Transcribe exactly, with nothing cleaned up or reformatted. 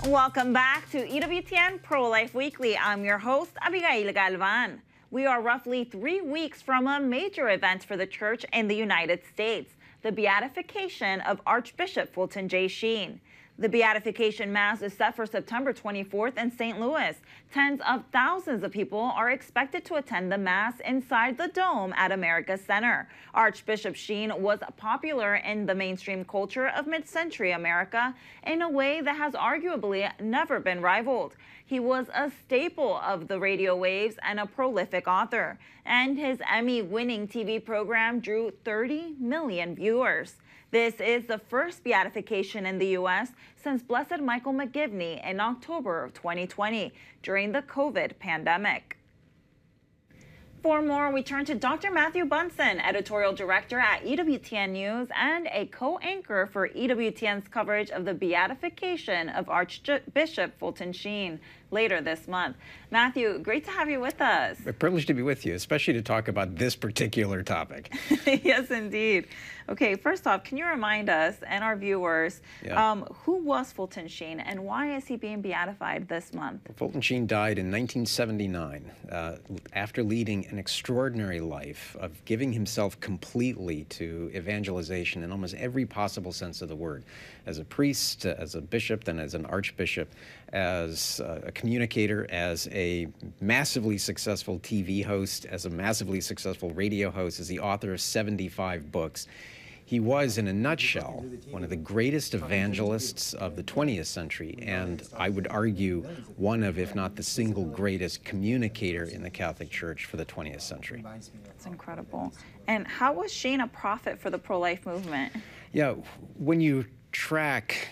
Welcome back to E W T N Pro-Life Weekly. I'm your host, Abigail Galvan. We are roughly three weeks from a major event for the church in the United States, the beatification of Archbishop Fulton J. Sheen. The beatification mass is set for September twenty-fourth in Saint Louis. Tens of thousands of people are expected to attend the mass inside the dome at America Center. Archbishop Sheen was popular in the mainstream culture of mid-century America in a way that has arguably never been rivaled. He was a staple of the radio waves and a prolific author, and his Emmy-winning T V program drew thirty million viewers. This is the first beatification in the U S since Blessed Michael McGivney in October of twenty twenty during the COVID pandemic. For more, we turn to Doctor Matthew Bunson, editorial director at E W T N News and a co-anchor for E W T N's coverage of the beatification of Archbishop Fulton Sheen later this month. Matthew, great to have you with us. A privilege to be with you, especially to talk about this particular topic. Yes, indeed. Okay, first off, can you remind us and our viewers, yeah. um, who was Fulton Sheen and why is he being beatified this month? Fulton Sheen died in nineteen seventy-nine uh, after leading an extraordinary life of giving himself completely to evangelization in almost every possible sense of the word. As a priest, as a bishop, then as an archbishop, as a communicator, as a massively successful T V host, as a massively successful radio host, as the author of seventy-five books. He was, in a nutshell, one of the greatest evangelists of the twentieth century, and I would argue one of, if not the single greatest communicator in the Catholic Church for the twentieth century. That's incredible. And how was Sheen a prophet for the pro-life movement? Yeah, when you track